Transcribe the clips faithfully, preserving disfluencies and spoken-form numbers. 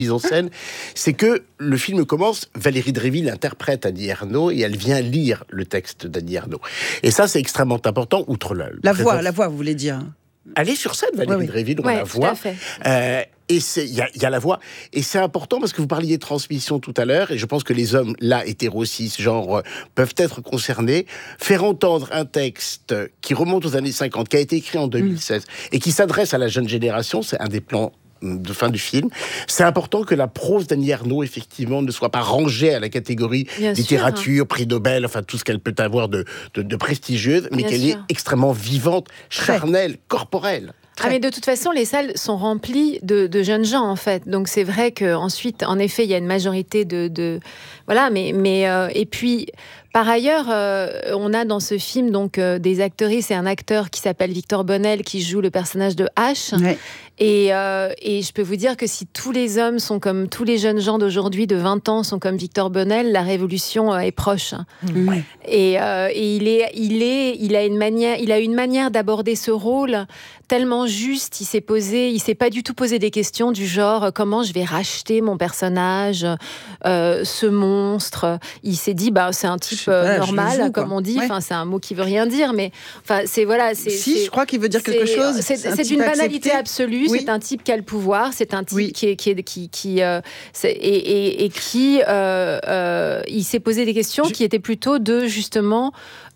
mise en scène, c'est que le film commence, Valérie Dréville interprète Annie Ernaux et elle vient lire le texte d'Annie Ernaux. Et ça, c'est extrêmement important, outre la... La voix, présence... la voix, vous voulez dire. Elle est sur scène, Valérie ouais, Dréville, on ouais, la voit. Euh, et il y, y a la voix. Et c'est important parce que vous parliez de transmission tout à l'heure, et je pense que les hommes, là, hétéros, cis, genre, euh, peuvent être concernés. Faire entendre un texte qui remonte aux années cinquante, qui a été écrit en deux mille seize, mmh. et qui s'adresse à la jeune génération, c'est un des plans de fin du film. C'est important que la prose d'Annie Ernaux, effectivement, ne soit pas rangée à la catégorie Bien littérature, sûr, hein. prix Nobel, enfin tout ce qu'elle peut avoir de, de, de prestigieuse, mais Bien qu'elle sûr. est extrêmement vivante, charnelle, corporelle. Ah mais de toute façon, les salles sont remplies de, de jeunes gens en fait. Donc c'est vrai qu'ensuite, en effet, il y a une majorité de, de voilà. Mais mais euh, et puis par ailleurs, euh, on a dans ce film donc euh, des actrices et un acteur qui s'appelle Victor Bonnel qui joue le personnage de H. Ouais. Et, euh, et je peux vous dire que si tous les hommes sont comme tous les jeunes gens d'aujourd'hui de vingt ans sont comme Victor Bonnel, la révolution euh, est proche. Ouais. Et, euh, et il est, il est, il a une manière, il a une manière d'aborder ce rôle tellement juste. Il s'est posé, il s'est pas du tout posé des questions du genre euh, comment je vais racheter mon personnage, euh, ce monstre. Il s'est dit bah c'est un type euh, normal, joue, comme on dit. Enfin ouais. c'est un mot qui veut rien dire, mais enfin c'est voilà. C'est, si c'est, je crois qu'il veut dire quelque chose. C'est, c'est, c'est d'une banalité absolue. Oui. C'est un type qui a le pouvoir, c'est un type oui. qui est, qui est, qui, qui euh, c'est, et, et, et qui euh, euh, il s'est posé des questions Je... qui étaient plutôt de justement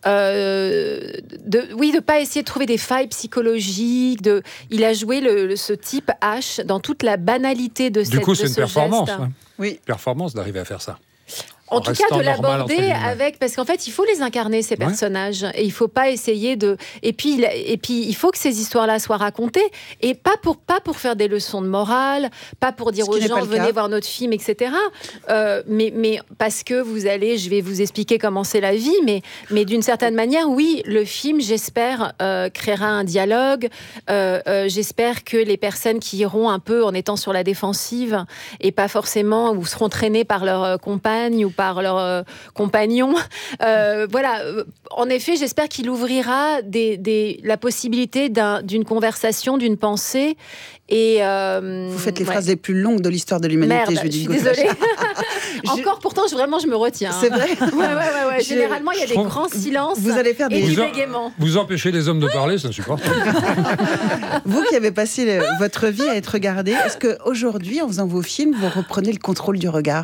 euh, de oui de pas essayer de trouver des failles psychologiques. De, il a joué le, le, ce type H dans toute la banalité de du cette. Du coup, c'est de une ce performance. Geste. Ouais. Oui, performance d'arriver à faire ça. En, en tout cas, de l'aborder avec... Parce qu'en fait, il faut les incarner, ces ouais. personnages. Et il ne faut pas essayer de... Et puis, et puis, il faut que ces histoires-là soient racontées. Et pas pour, pas pour faire des leçons de morale, pas pour dire aux gens, venez voir notre film, et cetera. Euh, mais, mais parce que vous allez... Je vais vous expliquer comment c'est la vie. Mais, mais d'une certaine manière, oui, le film, j'espère, euh, créera un dialogue. Euh, euh, j'espère que les personnes qui iront un peu en étant sur la défensive et pas forcément... ou seront traînées par leur euh, compagne ou par leurs euh, compagnons. Euh, voilà. En effet, j'espère qu'il ouvrira des, des, la possibilité d'un, d'une conversation, d'une pensée. Et euh, vous faites les ouais. phrases les plus longues de l'histoire de l'humanité. Merde, je, je suis désolée. Encore, pourtant, je, vraiment, je me retiens. C'est vrai. Ouais, ouais, ouais, ouais. Généralement, il y a des grands silences. Vous allez faire des et vous du en, bégaiement. Vous empêchez les hommes de parler, c'est insupportable. Vous qui avez passé le, votre vie à être regardé, est-ce qu'aujourd'hui, en faisant vos films, vous reprenez le contrôle du regard ?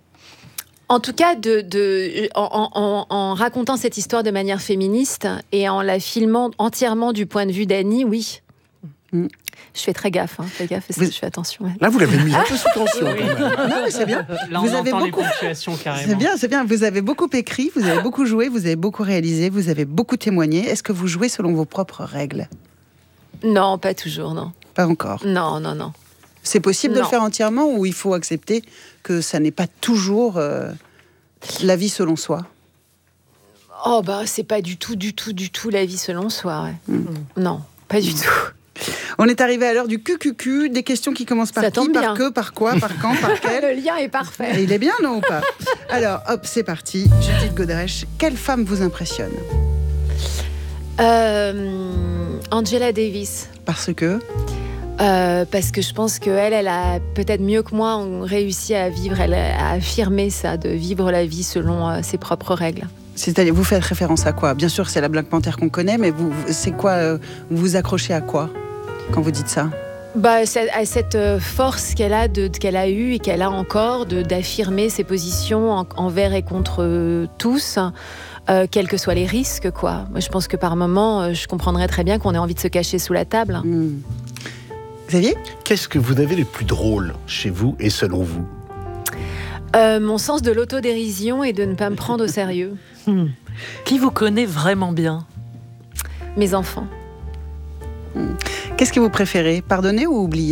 En tout cas, de, de, en, en, en racontant cette histoire de manière féministe et en la filmant entièrement du point de vue d'Annie, oui. Mm. Je fais très gaffe, hein, fais gaffe, vous... je fais attention. Ouais. Là, vous l'avez mis un peu sous tension. Oui. Non, mais c'est bien. Là, vous on avez entend beaucoup... les ponctuations carrément. C'est bien, c'est bien. Vous avez beaucoup écrit, vous avez beaucoup joué, vous avez beaucoup réalisé, vous avez beaucoup témoigné. Est-ce que vous jouez selon vos propres règles ? Non, pas toujours, non. Pas encore. Non, non, non. C'est possible non. de le faire entièrement ou il faut accepter que ça n'est pas toujours euh, la vie selon soi ? Oh bah c'est pas du tout, du tout, du tout la vie selon soi. Ouais. Mmh. Non, pas du mmh. tout. On est arrivé à l'heure du Q Q Q, des questions qui commencent par ça qui, par bien. que, par quoi, par quand, par quel. Le lien est parfait. Et il est bien, non ou pas ? Alors, hop, c'est parti. Judith Godrèche, quelle femme vous impressionne ? euh, Angela Davis. Parce que Euh, parce que je pense qu'elle, elle a peut-être mieux que moi réussi à vivre, elle a affirmé ça, de vivre la vie selon euh, ses propres règles. C'est-à-dire, vous faites référence à quoi ? Bien sûr, c'est la Black Panther qu'on connaît, mais vous, c'est quoi euh, vous vous accrochez à quoi quand vous dites ça ? Bah, à cette force qu'elle a, de, qu'elle a eue et qu'elle a encore de, d'affirmer ses positions en, envers et contre euh, tous. Euh, quels que soient les risques, quoi. Moi, je pense que par moment, euh, je comprendrais très bien qu'on ait envie de se cacher sous la table. Mmh. Xavier ? Qu'est-ce que vous avez le plus drôle chez vous et selon vous ? euh, Mon sens de l'autodérision et de ne pas me prendre au sérieux. Mmh. Qui vous connaît vraiment bien ? Mes enfants. Mmh. Qu'est-ce que vous préférez ? Pardonner ou oublier ?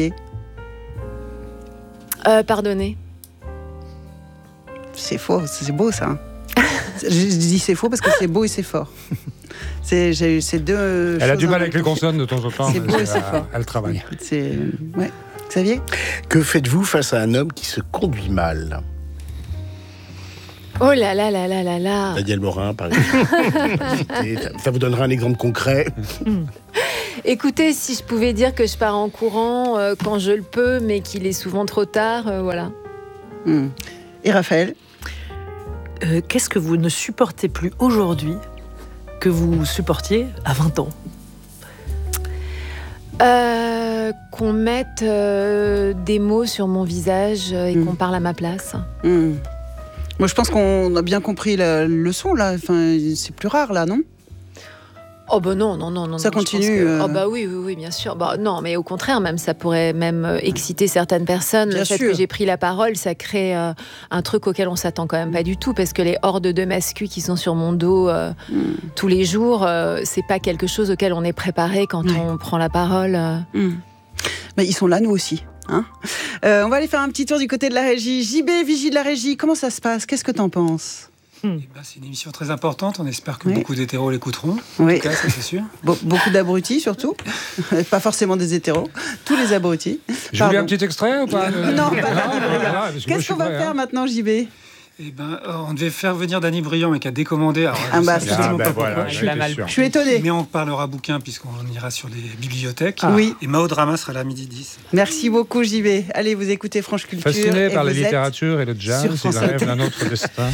euh, Pardonner. C'est faux, c'est beau ça. Je dis c'est faux parce que c'est beau et c'est fort. C'est, j'ai eu ces deux. Elle a du mal avec les consonnes de temps en temps. C'est beau et c'est elle, fort. Elle travaille. C'est... Ouais. Xavier ? Que faites-vous face à un homme qui se conduit mal ? Oh là là là là là là. Daniel Morin, par exemple. Ça vous donnera un exemple concret. Écoutez, si je pouvais dire que je pars en courant euh, quand je le peux, mais qu'il est souvent trop tard, euh, voilà. Mmh. Et Raphaël ? Euh, qu'est-ce que vous ne supportez plus aujourd'hui que vous supportiez à vingt ans ? Euh, qu'on mette euh, des mots sur mon visage et mmh. qu'on parle à ma place. Mmh. Moi, je pense qu'on a bien compris la leçon, là. Enfin, c'est plus rare, là, non ? Oh bah non, non, non, non. Ça non, continue. Que... Euh... Oh bah oui, oui, oui, bien sûr. Bah non, mais au contraire, même ça pourrait même exciter certaines personnes. Bien le fait sûr. que j'ai pris la parole, ça crée euh, un truc auquel on s'attend quand même pas du tout, parce que les hordes de mascus qui sont sur mon dos euh, mm. tous les jours, euh, c'est pas quelque chose auquel on est préparé quand ouais. on prend la parole. Euh. Mm. Mais ils sont là, nous aussi. Hein euh, on va aller faire un petit tour du côté de la régie. J B, Vigie de la régie, comment ça se passe ? Qu'est-ce que t'en penses ? Hmm. Eh ben, c'est une émission très importante, on espère que oui. beaucoup d'hétéros l'écouteront, oui. en tout cas, ça c'est sûr. Be- beaucoup d'abrutis surtout, pas forcément des hétéros, tous les abrutis. Je voulais un petit extrait ou pas ? Non, pas Danny Briand. Qu'est-ce qu'on va prêt, faire hein. maintenant, J B ? Eh ben, on devait faire venir Danny Briand, mais qui a décommandé. Alors, ah bah, c'est ah bah, voilà, je, suis je suis étonnée. Mais on parlera bouquin, puisqu'on ira sur les bibliothèques. Ah. Oui. Et Mao Drama sera là à midi dix. Merci beaucoup, J B. Allez, vous écoutez France Culture. Fasciné par la littérature et le jazz, il rêve d'un autre destin.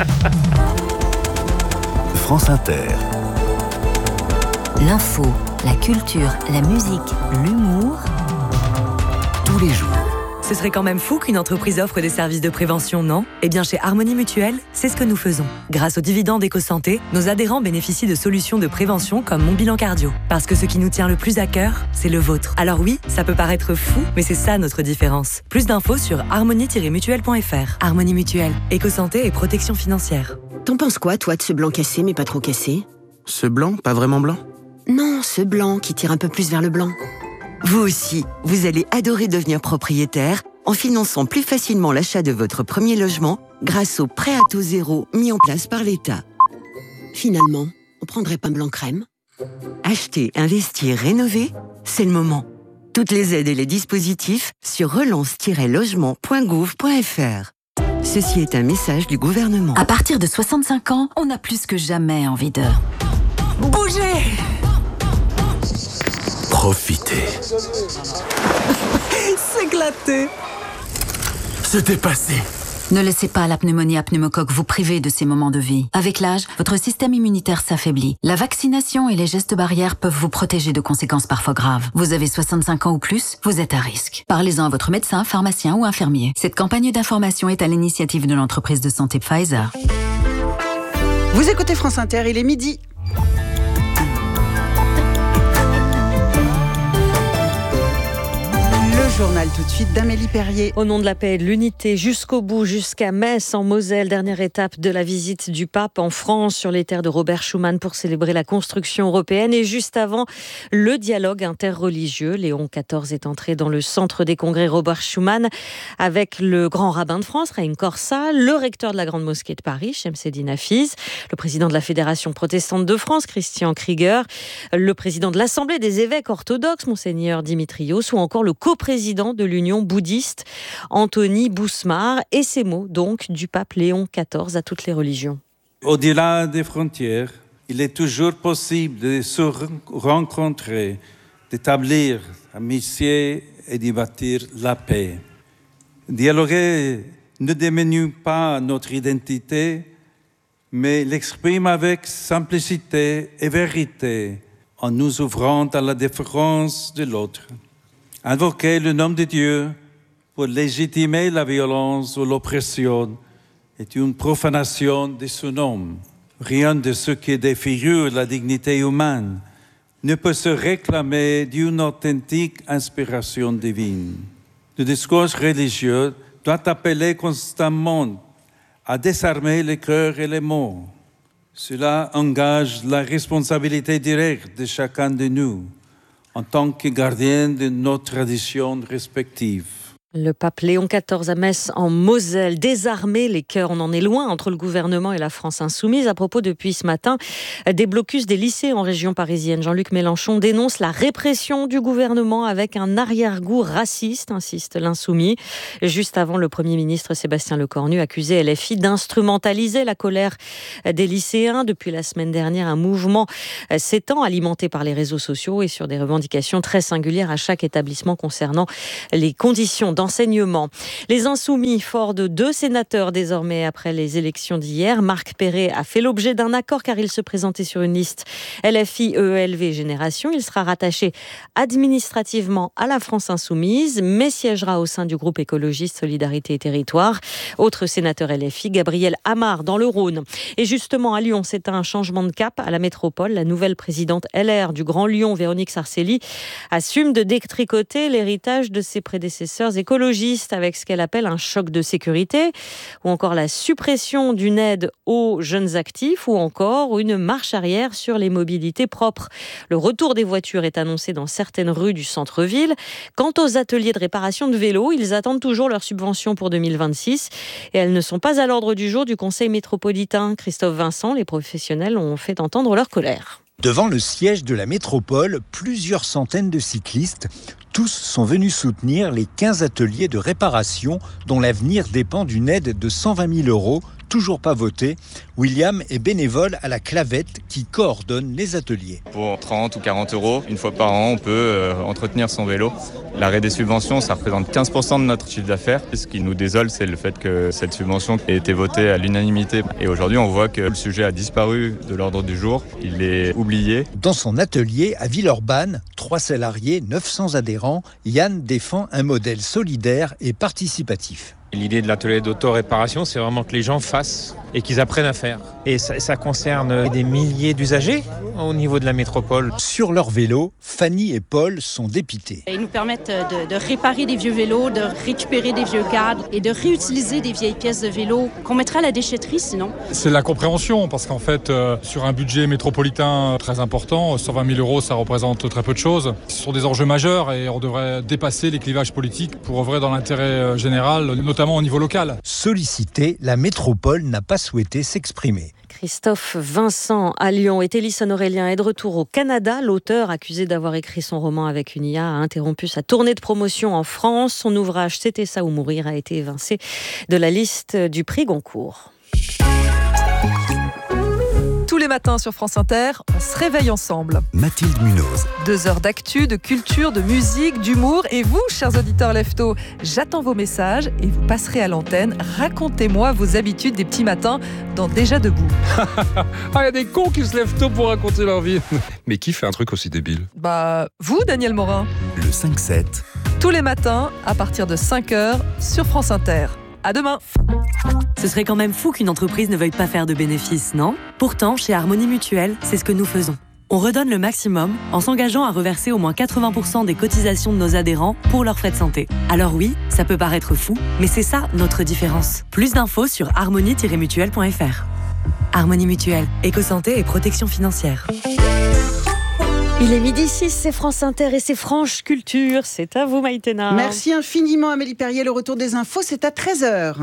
France Inter. L'info, la culture, la musique, l'humour, tous les jours. Ce serait quand même fou qu'une entreprise offre des services de prévention, non ? Eh bien, chez Harmonie Mutuelle, c'est ce que nous faisons. Grâce aux dividendes Éco-Santé, nos adhérents bénéficient de solutions de prévention comme Mon Bilan Cardio. Parce que ce qui nous tient le plus à cœur, c'est le vôtre. Alors oui, ça peut paraître fou, mais c'est ça notre différence. Plus d'infos sur harmonie tiret mutuelle point f r. Harmonie Mutuelle, Éco-Santé et protection financière. T'en penses quoi, toi, de ce blanc cassé, mais pas trop cassé ? Ce blanc, pas vraiment blanc ? Non, ce blanc qui tire un peu plus vers le blanc. Vous aussi, vous allez adorer devenir propriétaire en finançant plus facilement l'achat de votre premier logement grâce au prêt à taux zéro mis en place par l'État. Finalement, on prendrait pas un blanc crème ? Acheter, investir, rénover, c'est le moment. Toutes les aides et les dispositifs sur relance tiret logement point gouv point f r. Ceci est un message du gouvernement. À partir de soixante-cinq ans, on a plus que jamais envie de bouger. Profitez. S'éclater. Se dépasser. Ne laissez pas la pneumonie à pneumocoque vous priver de ces moments de vie. Avec l'âge, votre système immunitaire s'affaiblit. La vaccination et les gestes barrières peuvent vous protéger de conséquences parfois graves. Vous avez soixante-cinq ans ou plus, vous êtes à risque. Parlez-en à votre médecin, pharmacien ou infirmier. Cette campagne d'information est à l'initiative de l'entreprise de santé Pfizer. Vous écoutez France Inter, il est midi. Le journal tout de suite d'Amélie Perrier. Au nom de la paix et de l'unité, jusqu'au bout, jusqu'à Metz, en Moselle, dernière étape de la visite du pape en France sur les terres de Robert Schuman pour célébrer la construction européenne. Et juste avant, le dialogue interreligieux. Léon quatorze est entré dans le centre des congrès Robert Schuman avec le grand rabbin de France, Raïm Corsa, le recteur de la Grande Mosquée de Paris, Chemseddine Hafiz, le président de la Fédération protestante de France, Christian Krieger, le président de l'Assemblée des évêques orthodoxes, Monseigneur Dimitrios, ou encore le coprésident de l'Union bouddhiste, Anthony Bousmar, et ces mots donc du pape Léon quatorze à toutes les religions. Au-delà des frontières, il est toujours possible de se rencontrer, d'établir amitié et d'y bâtir la paix. Dialoguer ne diminue pas notre identité, mais l'exprime avec simplicité et vérité, en nous ouvrant à la différence de l'autre. Invoquer le nom de Dieu pour légitimer la violence ou l'oppression est une profanation de son nom. Rien de ce qui défigure la dignité humaine ne peut se réclamer d'une authentique inspiration divine. Le discours religieux doit appeler constamment à désarmer les cœurs et les mots. Cela engage la responsabilité directe de chacun de nous, en tant que gardien de nos traditions respectives. Le pape Léon quatorze à Metz en Moselle, désarmer les cœurs. On en est loin entre le gouvernement et la France insoumise. À propos, depuis ce matin, des blocus des lycées en région parisienne. Jean-Luc Mélenchon dénonce la répression du gouvernement avec un arrière-goût raciste, insiste l'insoumis. Juste avant, le Premier ministre Sébastien Lecornu accusait L F I d'instrumentaliser la colère des lycéens. Depuis la semaine dernière, un mouvement s'étend, alimenté par les réseaux sociaux et sur des revendications très singulières à chaque établissement concernant les conditions d'enseignement. Les Insoumis, forts de deux sénateurs désormais après les élections d'hier. Marc Perret a fait l'objet d'un accord car il se présentait sur une liste L F I E L V Génération. Il sera rattaché administrativement à la France Insoumise, mais siégera au sein du groupe écologiste Solidarité et Territoire. Autre sénateur L F I, Gabriel Amar dans le Rhône. Et justement à Lyon, c'est un changement de cap à la métropole. La nouvelle présidente L R du Grand Lyon, Véronique Sarcelli, assume de détricoter l'héritage de ses prédécesseurs écologistes avec ce qu'elle appelle un choc de sécurité, ou encore la suppression d'une aide aux jeunes actifs, ou encore une marche arrière sur les mobilités propres. Le retour des voitures est annoncé dans certaines rues du centre-ville. Quant aux ateliers de réparation de vélos, ils attendent toujours leur subvention pour deux mille vingt-six et elles ne sont pas à l'ordre du jour du Conseil métropolitain. Christophe Vincent, les professionnels ont fait entendre leur colère. Devant le siège de la métropole, plusieurs centaines de cyclistes. Tous sont venus soutenir les quinze ateliers de réparation dont l'avenir dépend d'une aide de cent vingt mille euros, toujours pas votée. William est bénévole à la Clavette qui coordonne les ateliers. Pour trente ou quarante euros, une fois par an, on peut euh, entretenir son vélo. L'arrêt des subventions, ça représente quinze pour cent de notre chiffre d'affaires. Ce qui nous désole, c'est le fait que cette subvention ait été votée à l'unanimité. Et aujourd'hui, on voit que le sujet a disparu de l'ordre du jour. Il est oublié. Dans son atelier à Villeurbanne, trois salariés, neuf cents adhérents, Yann défend un modèle solidaire et participatif. L'idée de l'atelier d'auto-réparation, c'est vraiment que les gens fassent et qu'ils apprennent à faire. Et ça, ça concerne des milliers d'usagers au niveau de la métropole. Sur leur vélo, Fanny et Paul sont dépités. Ils nous permettent de, de réparer des vieux vélos, de récupérer des vieux cadres et de réutiliser des vieilles pièces de vélo qu'on mettra à la déchetterie sinon. C'est la compréhension parce qu'en fait, euh, sur un budget métropolitain très important, cent vingt mille euros, ça représente très peu de choses. Ce sont des enjeux majeurs et on devrait dépasser les clivages politiques pour œuvrer dans l'intérêt général, notamment au niveau local. Sollicité, la métropole n'a pas souhaité s'exprimer. Christophe Vincent à Lyon et Télison Aurélien est de retour au Canada. L'auteur, accusé d'avoir écrit son roman avec une I A, a interrompu sa tournée de promotion en France. Son ouvrage « C'était ça ou mourir » a été évincé de la liste du prix Goncourt. Tous les matins sur France Inter, on se réveille ensemble. Mathilde Munoz. Deux heures d'actu, de culture, de musique, d'humour. Et vous, chers auditeurs leftos, j'attends vos messages et vous passerez à l'antenne. Racontez-moi vos habitudes des petits matins dans Déjà Debout. Ah, il y a des cons qui se lèvent tôt pour raconter leur vie. Mais qui fait un truc aussi débile ? Bah, vous, Daniel Morin. Le cinq sept. Tous les matins, à partir de cinq heures, sur France Inter. À demain. Ce serait quand même fou qu'une entreprise ne veuille pas faire de bénéfices, non ? Pourtant, chez Harmonie Mutuelle, c'est ce que nous faisons. On redonne le maximum en s'engageant à reverser au moins quatre-vingts pour cent des cotisations de nos adhérents pour leurs frais de santé. Alors oui, ça peut paraître fou, mais c'est ça notre différence. Plus d'infos sur harmonie tiret mutuelle point f r. Harmonie Mutuelle, éco-santé et protection financière. Il est midi six, c'est France Inter et c'est Franche Culture. C'est à vous, Maïtena. Merci infiniment, Amélie Perrier. Le retour des infos, c'est à treize heures.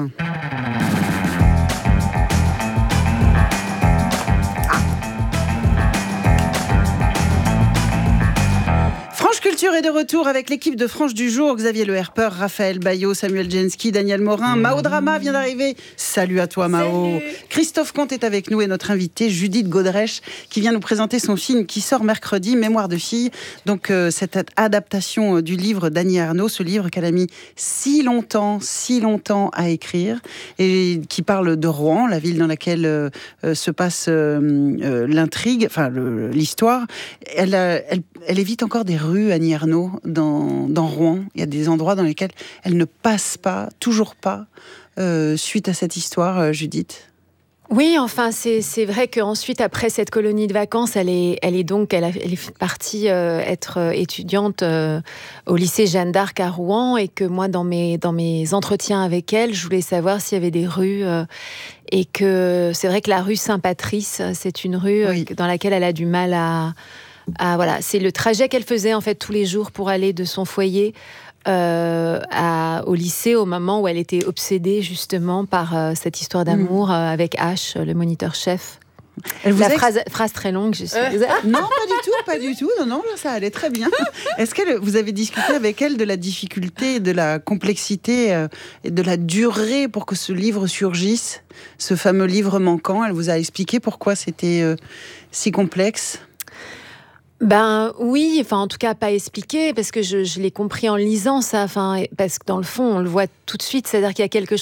Franche Culture est de retour avec l'équipe de Franche du jour. Xavier Le Herper, Raphaël Baillot, Samuel Genski, Daniel Morin. Mao Drama vient d'arriver. Salut à toi, Mao. Salut. Christophe Comte est avec nous et notre invitée Judith Godrèche qui vient nous présenter son film qui sort mercredi, Mémoire de fille. Donc euh, cette adaptation du livre d'Annie Ernaux, ce livre qu'elle a mis si longtemps, si longtemps à écrire et qui parle de Rouen, la ville dans laquelle euh, se passe euh, euh, l'intrigue, enfin le, l'histoire. Elle, elle, elle évite encore des rues, Annie Ernaux, dans, dans Rouen. Il y a des endroits dans lesquels elle ne passe pas, toujours pas, euh, suite à cette histoire, euh, Judith. Oui, enfin, c'est, c'est vrai qu'ensuite, après cette colonie de vacances, elle est, elle est donc elle, a, elle est partie euh, être étudiante euh, au lycée Jeanne d'Arc à Rouen et que moi, dans mes, dans mes entretiens avec elle, je voulais savoir s'il y avait des rues euh, et que c'est vrai que la rue Saint-Patrice, c'est une rue oui. euh, dans laquelle elle a du mal à... à voilà, c'est le trajet qu'elle faisait en fait tous les jours pour aller de son foyer euh, à, au lycée au moment où elle était obsédée justement par euh, cette histoire d'amour mmh. euh, avec H, le moniteur-chef. Elle vous La a... phrase, phrase très longue, je suis euh, Non, pas du tout, pas du tout. Non, non, ça allait très bien. Est-ce que vous avez discuté avec elle de la difficulté, de la complexité euh, et de la durée pour que ce livre surgisse, ce fameux livre manquant? Elle vous a expliqué pourquoi c'était euh, si complexe? Ben oui, enfin en tout cas pas expliqué, parce que je, je l'ai compris en lisant ça, enfin parce que dans le fond on le voit tout de suite, c'est-à-dire qu'il y a quelque